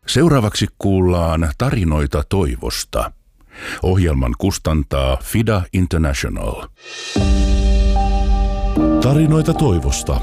Seuraavaksi kuullaan tarinoita toivosta. Ohjelman kustantaa FIDA International. Tarinoita toivosta.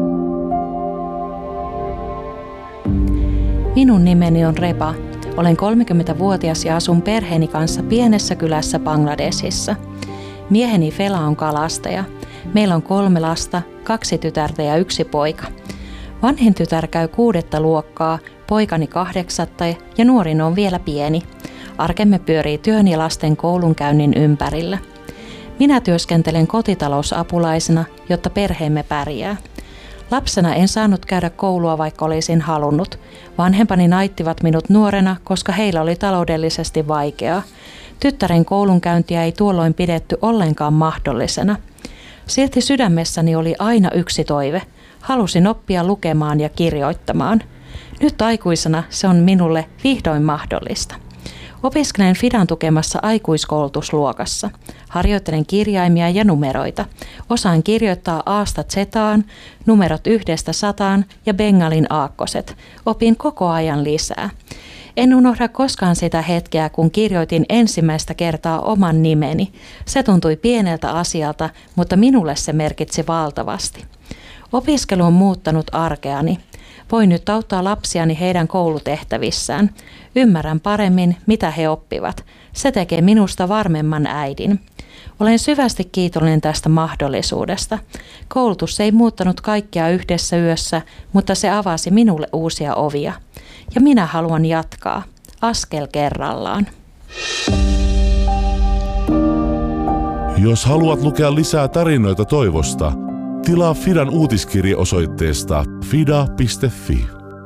Minun nimeni on Reba. Olen 30-vuotias ja asun perheeni kanssa pienessä kylässä Bangladesissa. Mieheni Fela on kalastaja. Meillä on 3 lasta, 2 tytärtä ja 1 poika. Vanhin tytär käy 6. luokkaa, poikani 8. ja nuorin on vielä pieni. Arkemme pyörii työn ja lasten koulunkäynnin ympärillä. Minä työskentelen kotitalousapulaisena, jotta perheemme pärjää. Lapsena en saanut käydä koulua, vaikka olisin halunnut. Vanhempani naittivat minut nuorena, koska heillä oli taloudellisesti vaikeaa. Tyttären koulunkäyntiä ei tuolloin pidetty ollenkaan mahdollisena. Silti sydämessäni oli aina yksi toive. Halusin oppia lukemaan ja kirjoittamaan. Nyt aikuisena se on minulle vihdoin mahdollista. Opiskelen FIDAn tukemassa aikuiskoulutusluokassa. Harjoittelen kirjaimia ja numeroita. Osaan kirjoittaa A:sta Z:ään, numerot 1–100 ja bengalin aakkoset. Opin koko ajan lisää. En unohda koskaan sitä hetkeä, kun kirjoitin ensimmäistä kertaa oman nimeni. Se tuntui pieneltä asialta, mutta minulle se merkitsi valtavasti. Opiskelu on muuttanut arkeani. Voin nyt auttaa lapsiani heidän koulutehtävissään. Ymmärrän paremmin, mitä he oppivat. Se tekee minusta varmemman äidin. Olen syvästi kiitollinen tästä mahdollisuudesta. Koulutus ei muuttanut kaikkea yhdessä yössä, mutta se avasi minulle uusia ovia. Ja minä haluan jatkaa, askel kerrallaan. Jos haluat lukea lisää tarinoita toivosta, tilaa FIDAn uutiskirje osoitteesta fida.fi.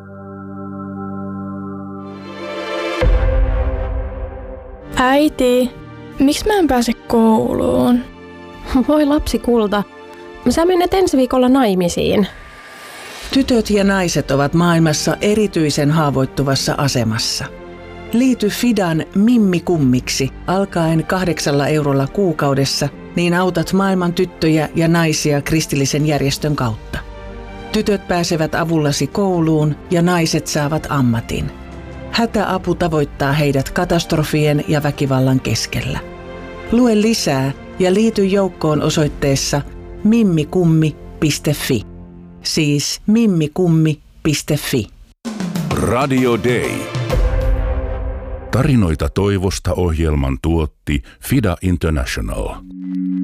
Äiti, miksi mä en pääse kouluun? Voi lapsi kulta, sä menet ensi viikolla naimisiin. Tytöt ja naiset ovat maailmassa erityisen haavoittuvassa asemassa. Liity FIDAn Mimmi-kummiksi alkaen 8 eurolla kuukaudessa, niin autat maailman tyttöjä ja naisia kristillisen järjestön kautta. Tytöt pääsevät avullasi kouluun ja naiset saavat ammatin. Hätäapu tavoittaa heidät katastrofien ja väkivallan keskellä. Lue lisää ja liity joukkoon osoitteessa mimmikummi.fi. Siis mimmikummi.fi. Radio Day. Tarinoita toivosta ohjelman tuotti FIDA International.